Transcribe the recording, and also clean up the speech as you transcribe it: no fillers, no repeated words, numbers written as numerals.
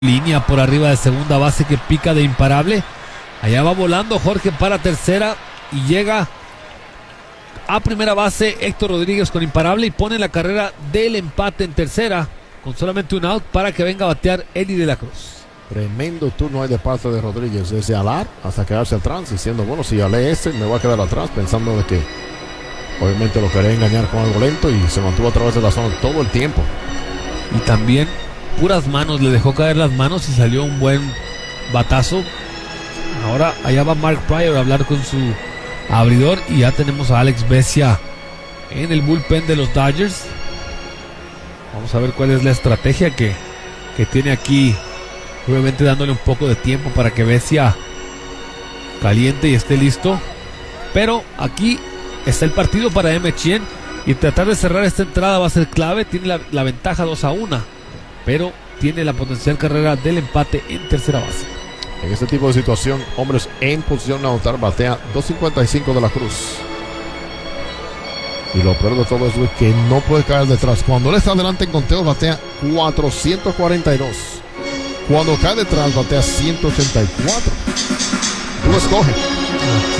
Línea por arriba de segunda base que pica de imparable. Allá va volando Jorge para tercera y llega a primera base Héctor Rodríguez con imparable y pone la carrera del empate en tercera con solamente un out para que venga a batear Eddie de la Cruz. Tremendo turno ahí de parte de Rodríguez, desde alar hasta quedarse atrás, diciendo, bueno, si alé me voy a quedar atrás, pensando de que obviamente lo quería engañar con algo lento y se mantuvo a través de la zona todo el tiempo. Y también puras manos, le dejó caer las manos y salió un buen batazo. Ahora allá va Mark Prior a hablar con su abridor y ya tenemos a Alex Vesia en el bullpen de los Dodgers. Vamos a ver cuál es la estrategia que tiene aquí, obviamente dándole un poco de tiempo para que Vesia caliente y esté listo. Pero aquí está el partido para MCN y tratar de cerrar esta entrada va a ser clave. Tiene la ventaja 2-1, pero tiene la potencial carrera del empate en tercera base. En este tipo de situación, hombres en posición de anotar, batea 2.55 de la Cruz. Y lo peor de todo es que no puede caer detrás. Cuando él está adelante en conteos, batea 442. Cuando cae detrás, batea 184. Tú escoges.